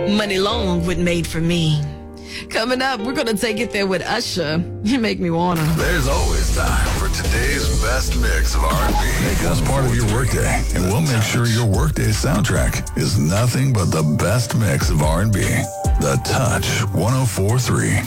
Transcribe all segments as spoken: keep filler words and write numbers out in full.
Money Long with Made for Me. Coming up, we're going to take it there with Usher. You make me wanna. There's always time for today's best mix of R and B. Make us part of your workday, and we'll make sure your workday soundtrack is nothing but the best mix of R and B. The Touch one oh four point three.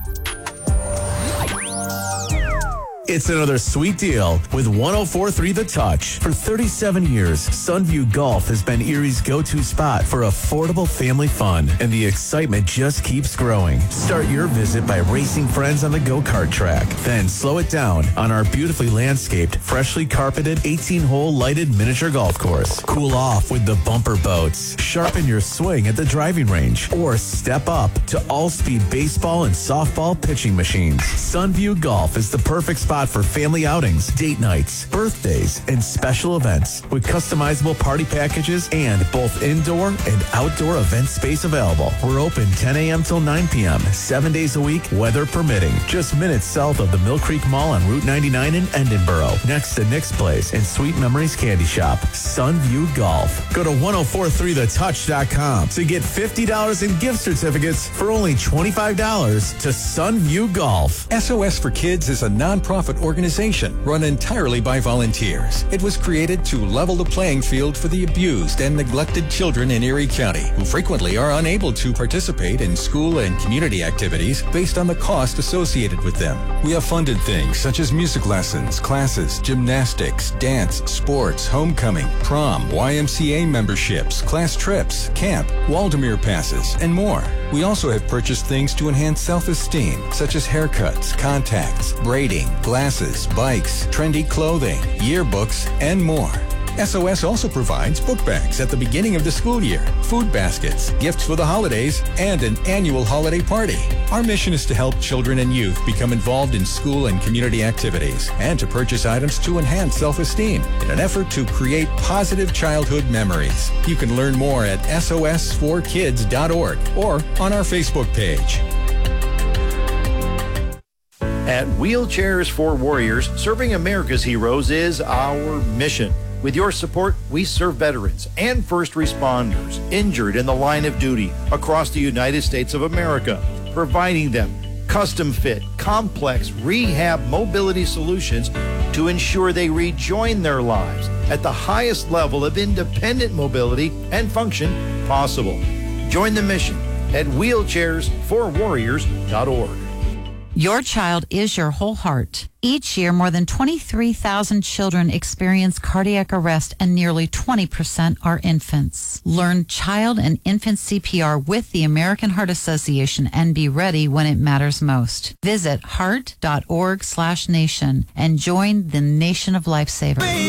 It's another sweet deal with one oh four point three The Touch. For thirty-seven years, Sunview Golf has been Erie's go-to spot for affordable family fun, and the excitement just keeps growing. Start your visit by racing friends on the go-kart track. Then slow it down on our beautifully landscaped, freshly carpeted eighteen-hole lighted miniature golf course. Cool off with the bumper boats. Sharpen your swing at the driving range, or step up to all-speed baseball and softball pitching machines. Sunview Golf is the perfect spot for family outings, date nights, birthdays, and special events with customizable party packages and both indoor and outdoor event space available. We're open ten a.m. till nine p.m., seven days a week, weather permitting. Just minutes south of the Mill Creek Mall on Route ninety-nine in Edinboro, next to Nick's Place and Sweet Memories Candy Shop. Sunview Golf. Go to ten forty-three the touch dot com to get fifty dollars in gift certificates for only twenty-five dollars to Sunview Golf. S O S for Kids is a nonprofit organization run entirely by volunteers. It was created to level the playing field for the abused and neglected children in Erie County who frequently are unable to participate in school and community activities based on the cost associated with them. We have funded things such as music lessons, classes, gymnastics, dance, sports, homecoming, prom, Y M C A memberships, class trips, camp, Waldemere passes, and more. We also have purchased things to enhance self-esteem, such as haircuts, contacts, braiding, glasses, bikes, trendy clothing, yearbooks, and more. S O S also provides book bags at the beginning of the school year, food baskets, gifts for the holidays, and an annual holiday party. Our mission is to help children and youth become involved in school and community activities and to purchase items to enhance self-esteem in an effort to create positive childhood memories. You can learn more at S O S for kids dot org or on our Facebook page. At Wheelchairs for Warriors, serving America's heroes is our mission. With your support, we serve veterans and first responders injured in the line of duty across the United States of America, providing them custom-fit, complex rehab mobility solutions to ensure they rejoin their lives at the highest level of independent mobility and function possible. Join the mission at wheelchairs for warriors dot org. Your child is your whole heart. Each year, more than twenty-three thousand children experience cardiac arrest, and nearly twenty percent are infants. Learn child and infant C P R with the American Heart Association and be ready when it matters most. Visit heart dot org slash nation and join the nation of lifesavers.